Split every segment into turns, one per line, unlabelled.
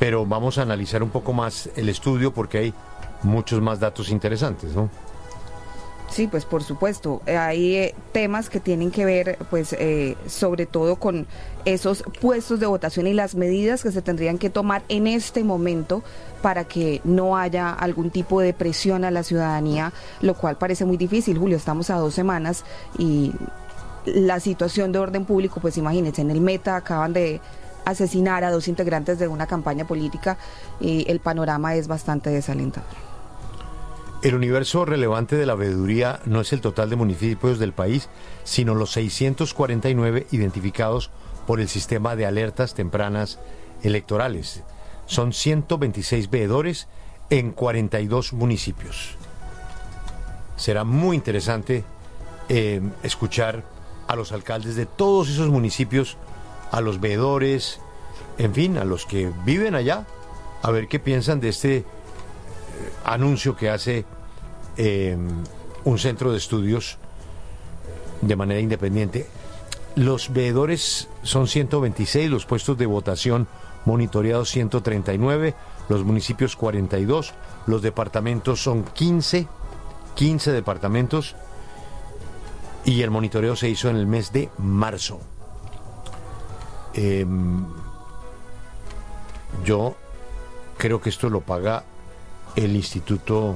pero vamos a analizar un poco más el estudio porque hay muchos más datos interesantes, ¿no?
Sí, pues por supuesto, hay temas que tienen que ver, pues, sobre todo con esos puestos de votación y las medidas que se tendrían que tomar en este momento para que no haya algún tipo de presión a la ciudadanía, lo cual parece muy difícil, Julio. Estamos a 2 semanas y la situación de orden público, pues imagínense, en el Meta acaban de asesinar a 2 integrantes de una campaña política y el panorama es bastante desalentador.
El universo relevante de la veeduría no es el total de municipios del país, sino los 649 identificados por el sistema de alertas tempranas electorales. Son 126 veedores en 42 municipios. Será muy interesante escuchar a los alcaldes de todos esos municipios, a los veedores, en fin, a los que viven allá, a ver qué piensan de este anuncio que hace un centro de estudios de manera independiente. Los veedores son 126, los puestos de votación monitoreados 139, los municipios 42, los departamentos son 15 departamentos, y el monitoreo se hizo en el mes de marzo. Yo creo que esto lo paga el Instituto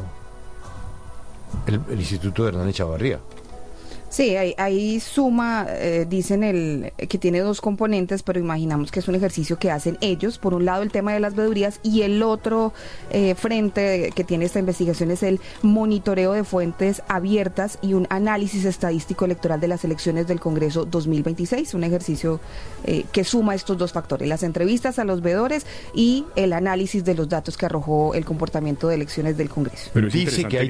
de Hernán Echavarría.
Sí, ahí suma, dicen que tiene 2 componentes, pero imaginamos que es un ejercicio que hacen ellos. Por un lado, el tema de las veedurías, y el otro frente que tiene esta investigación es el monitoreo de fuentes abiertas y un análisis estadístico electoral de las elecciones del Congreso 2026, un ejercicio que suma estos 2 factores, las entrevistas a los veedores y el análisis de los datos que arrojó el comportamiento de elecciones del Congreso.
Pero dice que hay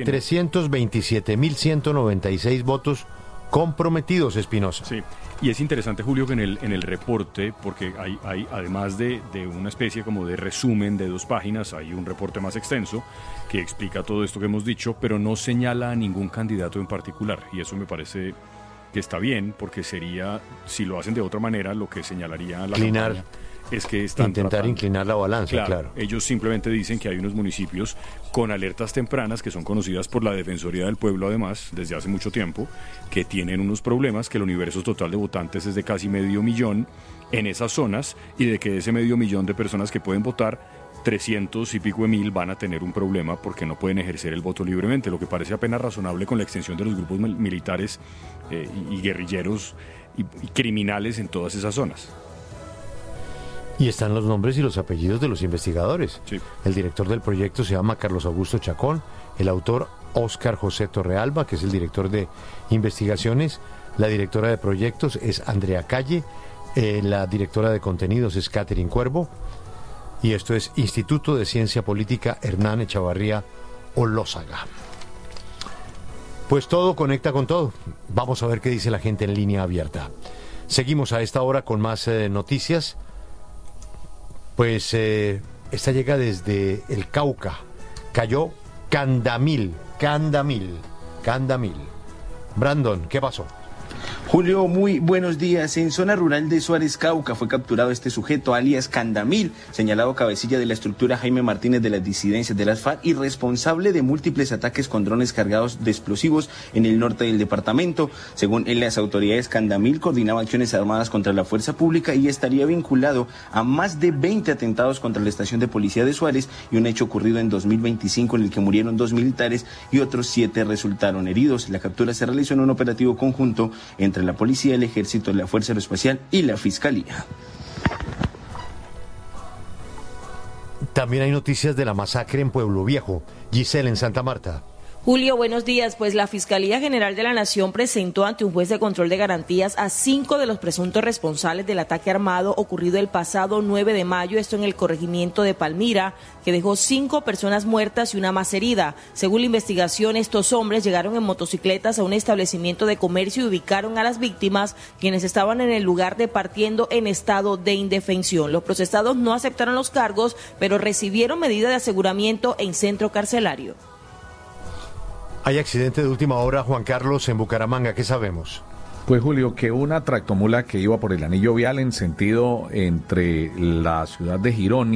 327.196 votos comprometidos, Espinosa.
Sí, y es interesante, Julio, que en el reporte, porque hay además de una especie como de resumen de 2 páginas, hay un reporte más extenso que explica todo esto que hemos dicho, pero no señala a ningún candidato en particular, y eso me parece que está bien, porque sería, si lo hacen de otra manera, lo que señalaría la campaña es que están
intentar inclinar la balanza, claro.
Ellos simplemente dicen que hay unos municipios con alertas tempranas que son conocidas por la Defensoría del Pueblo, además, desde hace mucho tiempo, que tienen unos problemas, que el universo total de votantes es de casi 500,000 en esas zonas, y de que de ese 500,000 de personas que pueden votar, 300 y pico de mil van a tener un problema porque no pueden ejercer el voto libremente, lo que parece apenas razonable con la extensión de los grupos militares y guerrilleros y criminales en todas esas zonas.
Y están los nombres y los apellidos de los investigadores.
Sí.
El director del proyecto se llama Carlos Augusto Chacón, el autor Óscar José Torrealba, que es el director de investigaciones, la directora de proyectos es Andrea Calle, la directora de contenidos es Catherine Cuervo, y esto es Instituto de Ciencia Política Hernán Echavarría Olózaga. Pues todo conecta con todo. Vamos a ver qué dice la gente en línea abierta. Seguimos a esta hora con más noticias. Pues esta llega desde el Cauca. Cayó Candamil. Brandon, ¿qué pasó?
Julio, muy buenos días. En zona rural de Suárez, Cauca, fue capturado este sujeto, alias Candamil, señalado cabecilla de la estructura Jaime Martínez de las disidencias de las FARC y responsable de múltiples ataques con drones cargados de explosivos en el norte del departamento. Según las autoridades, Candamil coordinaba acciones armadas contra la fuerza pública y estaría vinculado a más de 20 atentados contra la estación de policía de Suárez y un hecho ocurrido en 2025 en el que murieron 2 militares y otros 7 resultaron heridos. La captura se realizó en un operativo conjunto entre la policía, el ejército, la fuerza aeroespacial y la fiscalía.
También hay noticias de la masacre en Pueblo Viejo. Giselle, en Santa Marta.
Julio, buenos días. Pues la Fiscalía General de la Nación presentó ante un juez de control de garantías a 5 de los presuntos responsables del ataque armado ocurrido el pasado 9 de mayo, esto en el corregimiento de Palmira, que dejó 5 personas muertas y una más herida. Según la investigación, estos hombres llegaron en motocicletas a un establecimiento de comercio y ubicaron a las víctimas, quienes estaban en el lugar departiendo en estado de indefensión. Los procesados no aceptaron los cargos, pero recibieron medida de aseguramiento en centro carcelario.
Hay accidente de última hora, Juan Carlos, en Bucaramanga. ¿Qué sabemos?
Pues, Julio, que una tractomula que iba por el anillo vial en sentido entre la ciudad de Girón